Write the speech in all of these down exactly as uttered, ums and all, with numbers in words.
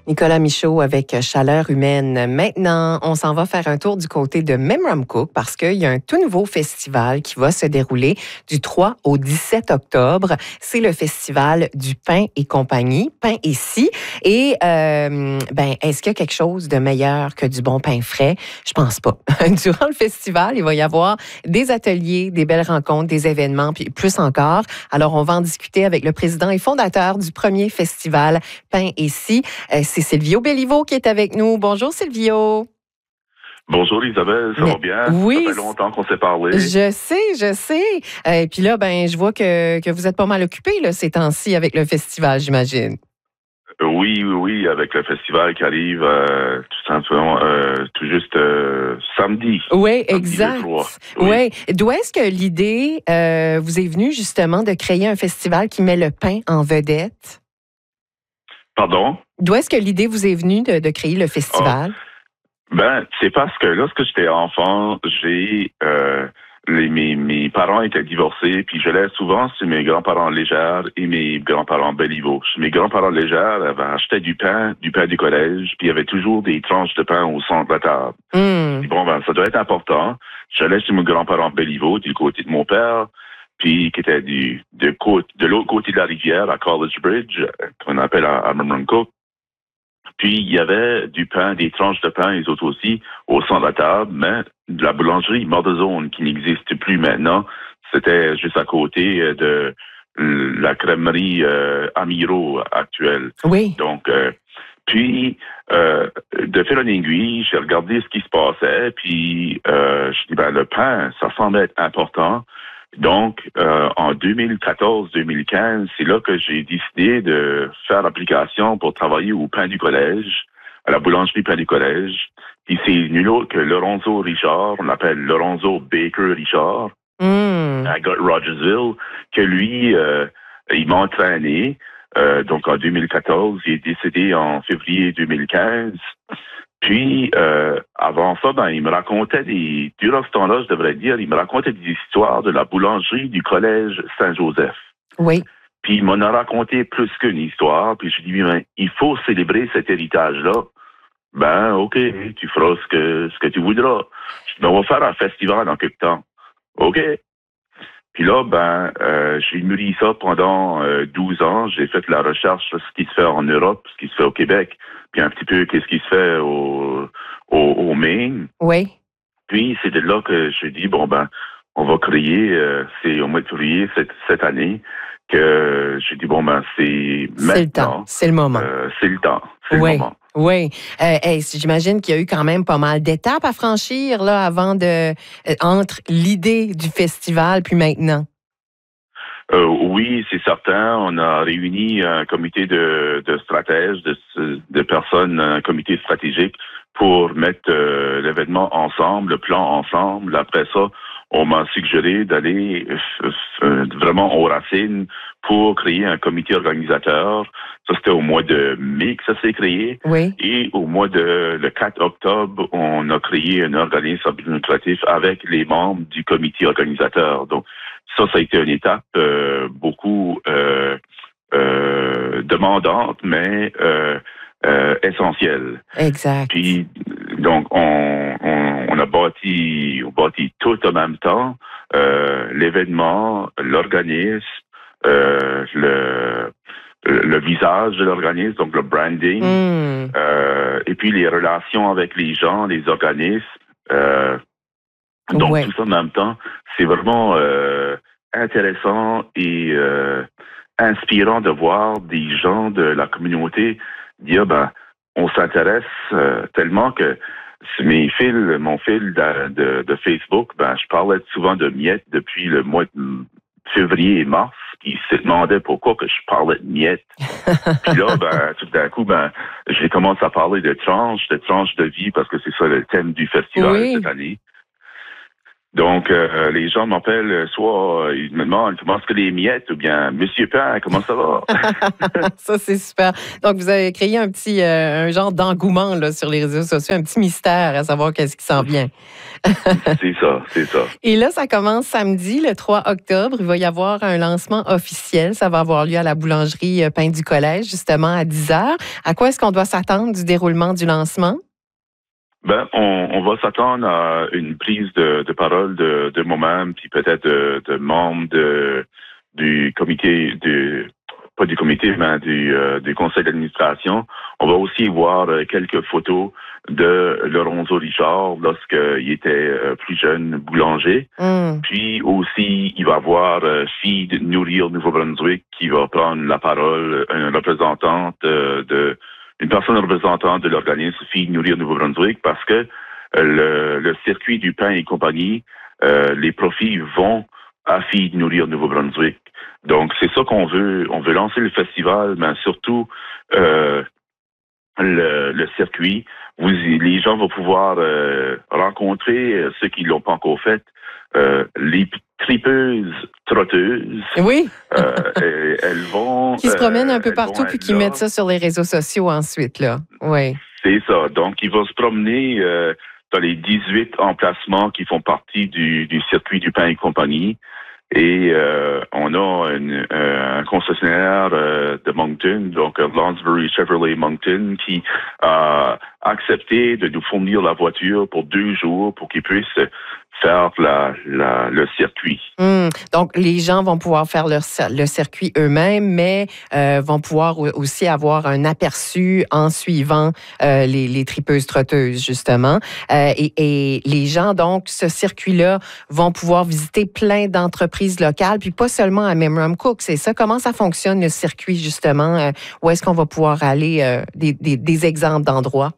Nicolas Michaud avec Chaleur humaine. Maintenant, on s'en va faire un tour du côté de Memramcook parce qu'il y a un tout nouveau festival qui va se dérouler du trois au dix-sept octobre. C'est le festival du pain et compagnie, pain et scie. Et euh, ben, est-ce qu'il y a quelque chose de meilleur que du bon pain frais? Je pense pas. Durant le festival, il va y avoir des ateliers, des belles rencontres, des événements, puis plus encore. Alors, on va en discuter avec le président et fondateur du premier festival Pain et scie. Euh, c'est Silvio Belliveau qui est avec nous. Bonjour, Silvio. Bonjour Isabelle, ça Mais, va bien? Oui. Ça fait longtemps qu'on s'est parlé. Je sais, je sais. Euh, et puis là, ben, je vois que, que vous êtes pas mal occupé là, ces temps-ci avec le festival, j'imagine. Oui, oui, oui, avec le festival qui arrive euh, tout simplement, euh, tout juste euh, samedi. Oui, exact. Oui. Ouais. D'où est-ce que l'idée euh, vous est venue justement de créer un festival qui met le pain en vedette? Pardon? D'où est-ce que l'idée vous est venue de, de créer le festival? Oh. Ben, c'est parce que lorsque j'étais enfant, j'ai euh, les, mes, mes parents étaient divorcés, puis je l'ai souvent chez mes grands-parents Légère et mes grands-parents Belliveau. Chez mes grands-parents Légère avaient acheté du pain, du pain du collège, puis il y avait toujours des tranches de pain au centre de la table. Mm. Puis bon, ben, ça doit être important. J'allais chez mon grand-parent Belliveau, du côté de mon père, puis qui était du, de, côte, de l'autre côté de la rivière, à College Bridge, qu'on appelle à, à Memramcook. Puis, il y avait du pain, des tranches de pain, les autres aussi, au centre de la table, mais de la boulangerie Mordezone, qui n'existe plus maintenant, c'était juste à côté de la crèmerie euh, Amiro actuelle. Oui. Donc, euh, puis, euh, de fil en aiguille, j'ai regardé ce qui se passait, puis euh, je dis, ben, le pain, ça semble être important. Donc, euh, en deux mille quatorze deux mille quinze, c'est là que j'ai décidé de faire l'application pour travailler au pain du collège, à la boulangerie pain du collège. Puis c'est nul autre que Lorenzo Richard, on l'appelle Lorenzo Baker Richard, mm. à Rogersville, que lui, euh, il m'a entraîné. Euh, donc, en deux mille quatorze, il est décédé en février deux mille quinze. Puis, euh, avant ça, ben, il me racontait des... Durant ce temps-là, je devrais dire, il me racontait des histoires de la boulangerie du collège Saint-Joseph. Oui. Puis, il m'en a raconté plus qu'une histoire. Puis, je lui ai dit, ben, il faut célébrer cet héritage-là. Ben, OK, tu feras ce que, ce que tu voudras. Je dis, ben, on va faire un festival dans quelque temps. OK. Puis là, ben, euh, j'ai mûri ça pendant euh, douze ans. J'ai fait la recherche sur ce qui se fait en Europe, ce qui se fait au Québec, puis un petit peu qu'est-ce qui se fait au, au, au Maine. Oui. Puis c'est de là que j'ai dit, bon, ben, on va créer, euh, c'est au mois de février cette, cette année, que j'ai dit, bon, ben, c'est maintenant. C'est le temps, c'est le moment. Euh, c'est le temps, c'est oui. le moment. Oui. Euh, hey, j'imagine qu'il y a eu quand même pas mal d'étapes à franchir là, avant de euh, entre l'idée du festival puis maintenant. Euh, oui, c'est certain. On a réuni un comité de, de stratèges, de, de personnes, un comité stratégique pour mettre euh, l'événement ensemble, le plan ensemble. Après ça, on m'a suggéré d'aller euh, vraiment aux racines pour créer un comité organisateur. Ça, c'était au mois de mai que ça s'est créé. Oui. Et au mois de le quatre octobre, on a créé un organisme administratif avec les membres du comité organisateur. Donc, ça, ça a été une étape euh, beaucoup euh, euh, demandante, mais euh, euh, essentielle. Exact. Puis, donc, on, on, on a bâti, on bâti tout en même temps, euh, l'événement, l'organisme, euh, le, le visage de l'organisme, donc le branding, mm. euh, et puis les relations avec les gens, les organismes. Euh, donc, ouais. tout ça en même temps, c'est vraiment euh, intéressant et euh, inspirant de voir des gens de la communauté dire, ben, on s'intéresse euh, tellement que mes fils, mon fil de, de, de Facebook, ben, je parlais souvent de miettes depuis le mois de février et mars. Puis il se demandait pourquoi que je parlais de miettes. Puis là, ben, tout d'un coup, ben, j'ai commencé à parler de tranches, de tranches de vie, parce que c'est ça le thème du festival oui. cette année. Donc, euh, les gens m'appellent, soit euh, ils me demandent comment est-ce que les miettes, ou bien Monsieur Pain, comment ça va? Ça, c'est super. Donc, vous avez créé un petit, euh, un genre d'engouement là, sur les réseaux sociaux, un petit mystère à savoir qu'est-ce qui s'en vient. C'est ça, c'est ça. Et là, ça commence samedi, le trois octobre. Il va y avoir un lancement officiel. Ça va avoir lieu à la boulangerie euh, Pain du Collège, justement, à dix heures. À quoi est-ce qu'on doit s'attendre du déroulement du lancement? Ben, on, on va s'attendre à une prise de, de parole de, de moi-même, puis peut-être de, de membres de, du comité, du, pas du comité, mais du, euh, du conseil d'administration. On va aussi voir euh, quelques photos de Lorenzo Richard lorsqu'il était euh, plus jeune boulanger. Mm. Puis aussi, il va y avoir euh, Feed Nourrir Nouveau-Brunswick qui va prendre la parole, une représentante euh, de une personne représentante de l'organisme Feed Nourrir Nouveau-Brunswick parce que euh, le, le circuit du pain et compagnie, euh, les profits vont à Feed Nourrir Nouveau-Brunswick. Donc, c'est ça qu'on veut. On veut lancer le festival, mais surtout euh, le, le circuit. Vous, les gens vont pouvoir euh, rencontrer ceux qui l'ont pas encore fait, euh, les tripeuses trotteuses. Oui. euh, elles, elles vont... Qui se promènent un peu euh, partout puis qui mettent ça sur les réseaux sociaux ensuite, là. Oui. C'est ça. Donc, ils vont se promener euh, dans les dix-huit emplacements qui font partie du, du circuit du pain et compagnie. Et euh, on a une, euh, un concessionnaire euh, de Moncton, donc euh, Lonsbury Chevrolet Moncton, qui a accepté de nous fournir la voiture pour deux jours pour qu'ils puissent faire la, la, le circuit. Mmh. Donc, les gens vont pouvoir faire leur, le circuit eux-mêmes, mais euh, vont pouvoir aussi avoir un aperçu en suivant euh, les, les tripeuses trotteuses, justement. Euh, et, et les gens, donc, ce circuit-là, vont pouvoir visiter plein d'entreprises locales, puis pas seulement à Memram Cook. C'est ça. Comment ça fonctionne, le circuit, justement? Euh, où est-ce qu'on va pouvoir aller? Euh, des, des, des exemples d'endroits?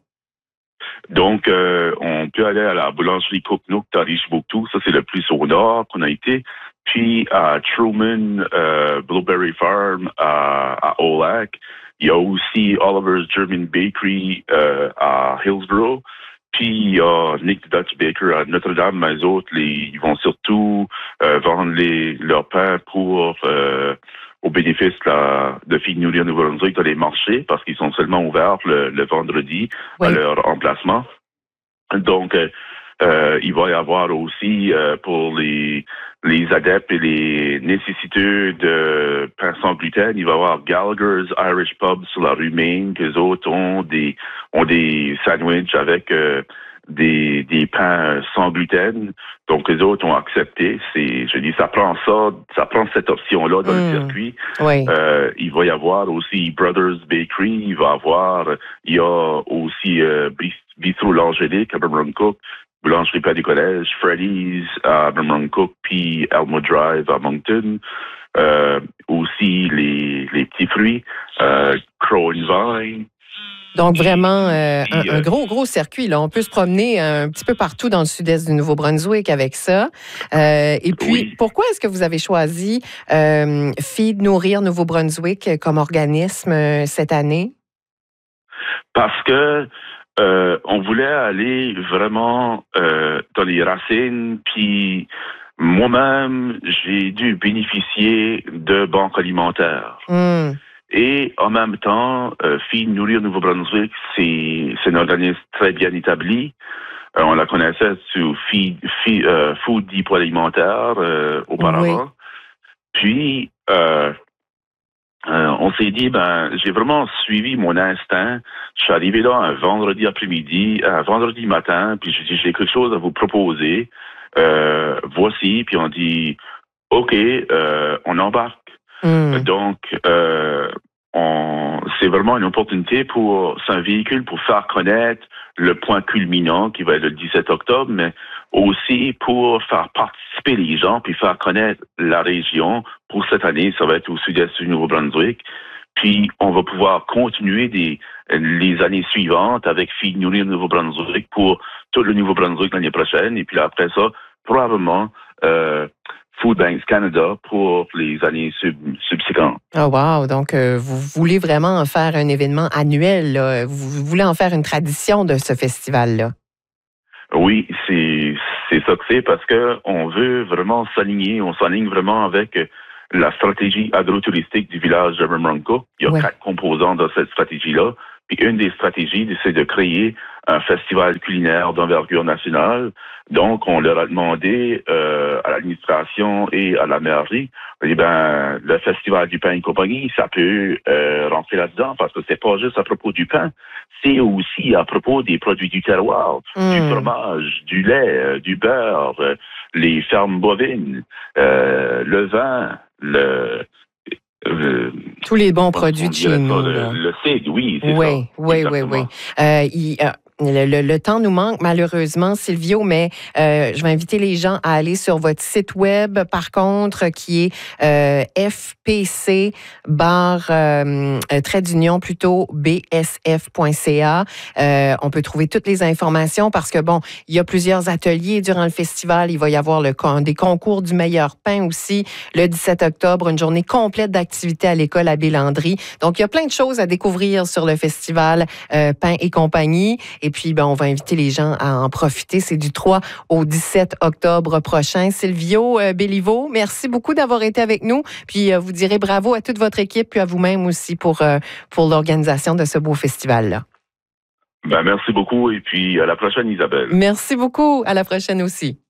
Donc, euh, on peut aller à la boulangerie Cooknook à Richbouctou, ça c'est le plus au nord qu'on a été, puis à Truman, euh, Blueberry Farm à, à Olac. Il y a aussi Oliver's German Bakery euh, à Hillsborough. Puis il y a Nick the Dutch Baker à Notre-Dame, mais les autres, les, ils vont surtout euh, vendre les, leur pain pour euh, au bénéfice la, de Feed Nourrir Nouveau-Brunswick dans les marchés, parce qu'ils sont seulement ouverts le, le vendredi Oui. à leur emplacement. Donc, euh, euh, il va y avoir aussi euh, pour les les adeptes et les nécessiteux de pain sans gluten, il va y avoir Gallagher's Irish Pub sur la rue Main, qu'eux autres ont des ont des sandwichs avec euh, des des pains sans gluten. Donc, les autres ont accepté. C'est, je dis, ça prend ça, ça prend cette option-là dans mmh. le circuit. Oui. Euh, il va y avoir aussi Brothers Bakery. Il va y avoir, il y a aussi euh, Bistro L'Angélique à Memram Cook, Boulangerie Pain du Collège, Freddy's à Memram Cook, puis Elmo Drive à Moncton. Euh, aussi les les petits fruits, euh, Crow and Vine. Donc, vraiment, euh, Puis, un, un gros, gros circuit. Là. On peut se promener un petit peu partout dans le sud-est du Nouveau-Brunswick avec ça. Euh, et puis, oui. pourquoi est-ce que vous avez choisi euh, Feed Nourrir Nouveau-Brunswick comme organisme euh, cette année? Parce que euh, on voulait aller vraiment euh, dans les racines, puis moi-même, j'ai dû bénéficier de banques alimentaires. Mm. Et en même temps, euh, Feed Nourrir Nouveau-Brunswick, c'est, c'est un organisme très bien établi. Euh, on la connaissait sous Feed, Feed, euh, Food Depot alimentaire euh, auparavant. Oui. Puis, euh, euh, on s'est dit, ben, j'ai vraiment suivi mon instinct. Je suis arrivé là un vendredi après-midi, un vendredi matin, puis j'ai dit, j'ai quelque chose à vous proposer. Euh, voici, puis on dit, OK, euh, on embarque. Mm. Donc, euh, on, c'est vraiment une opportunité pour, c'est un véhicule pour faire connaître le point culminant qui va être le dix-sept octobre, mais aussi pour faire participer les gens puis faire connaître la région. Pour cette année, ça va être au sud-est du Nouveau-Brunswick. Puis, on va pouvoir continuer des, les années suivantes avec Feed Nourrir Nouveau-Brunswick pour tout le Nouveau-Brunswick l'année prochaine. Et puis après ça, probablement, euh, Food Banks Canada pour les années sub- subséquentes. Oh wow! Donc, euh, vous voulez vraiment en faire un événement annuel, là. Vous voulez en faire une tradition de ce festival-là? Oui, c'est, c'est ça que c'est parce que on veut vraiment s'aligner, on s'aligne vraiment avec la stratégie agro-touristique du village de Memramcook. Il y a ouais. quatre composants dans cette stratégie-là. Puis une des stratégies, c'est de créer un festival culinaire d'envergure nationale. Donc, on leur a demandé euh, à l'administration et à la mairie, eh ben, le festival du pain et compagnie, ça peut euh, rentrer là-dedans parce que c'est pas juste à propos du pain, c'est aussi à propos des produits du terroir, mmh. du fromage, du lait, euh, du beurre, euh, les fermes bovines, euh, le vin, le Euh, Tous les bons produits de chez nous. Le, le C I G, oui, c'est oui, ça. Oui, oui, oui, oui. Euh, il, euh, Le, le, le temps nous manque, malheureusement, Silvio, mais euh, je vais inviter les gens à aller sur votre site web, par contre, qui est euh, F P C barre euh, trait d'union plutôt B S F point C A. Euh, on peut trouver toutes les informations parce que, bon, il y a plusieurs ateliers durant le festival. Il va y avoir le, des concours du meilleur pain aussi, le dix-sept octobre, une journée complète d'activités à l'école à Bélandry. Donc, il y a plein de choses à découvrir sur le festival euh, Pain et compagnie. Et puis, ben, on va inviter les gens à en profiter. C'est du trois au dix-sept octobre prochain. Silvio euh, Béliveau, merci beaucoup d'avoir été avec nous. Puis, euh, vous direz bravo à toute votre équipe, puis à vous-même aussi pour, euh, pour l'organisation de ce beau festival-là. Ben, merci beaucoup. Et puis, à la prochaine, Isabelle. Merci beaucoup. À la prochaine aussi.